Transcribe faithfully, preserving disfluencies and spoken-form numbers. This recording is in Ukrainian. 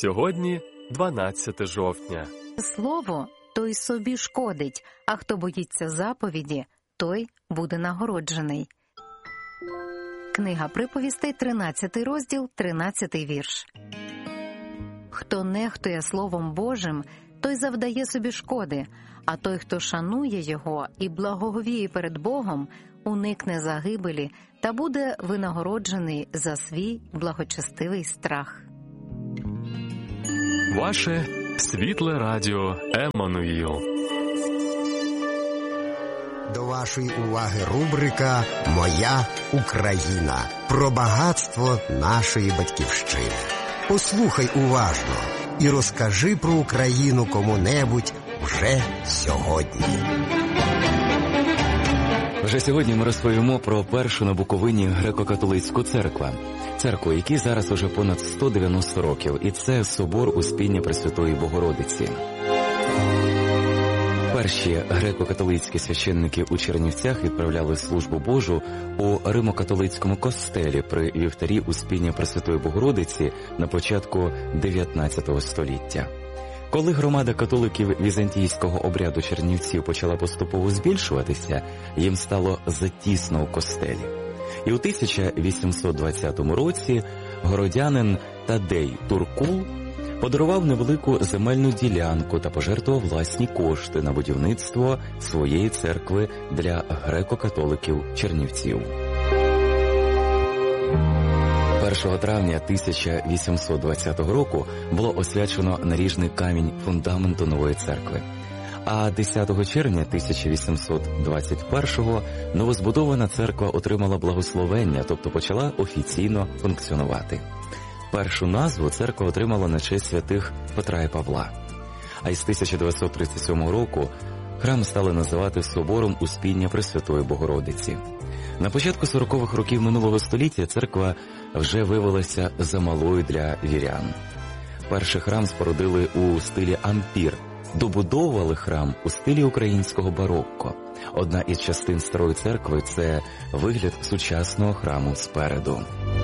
Сьогодні дванадцяте жовтня. Слово той собі шкодить, а хто боїться заповіді, той буде нагороджений. Книга приповістей, тринадцятий розділ, тринадцятий вірш. Хто нехтує Словом Божим, той завдає собі шкоди, а той, хто шанує його і благоговіє перед Богом, уникне загибелі та буде винагороджений за свій благочестивий страх. Ваше світле радіо Еммануїл. До вашої уваги рубрика «Моя Україна» про багатство нашої батьківщини. Послухай уважно і розкажи про Україну кому-небудь вже сьогодні. Вже сьогодні ми розповімо про першу на Буковині греко-католицьку церкву. Церкву, якій зараз уже понад сто дев'яносто років, і це собор Успіння Пресвятої Богородиці. Перші греко-католицькі священники у Чернівцях відправляли службу Божу у Римо-католицькому костелі при вівтарі Успіння Пресвятої Богородиці на початку дев'ятнадцятого століття. Коли громада католиків візантійського обряду Чернівців почала поступово збільшуватися, їм стало затісно у костелі. І у тисяча вісімсот двадцятому році городянин Тадей Туркул подарував невелику земельну ділянку та пожертвував власні кошти на будівництво своєї церкви для греко-католиків Чернівців. першого травня тисяча вісімсот двадцятого року було освячено наріжний камінь фундаменту нової церкви. А десятого червня тисяча вісімсот двадцять першого новозбудована церква отримала благословення, тобто почала офіційно функціонувати. Першу назву церква отримала на честь святих Петра і Павла. А із тисяча дев'ятсот тридцять сьомого року храм стали називати Собором Успіння Пресвятої Богородиці. На початку сорокових років минулого століття церква вже виявилася замалою для вірян. Перший храм спорудили у стилі ампір, добудовували храм у стилі українського барокко. Одна із частин старої церкви – це вигляд сучасного храму спереду.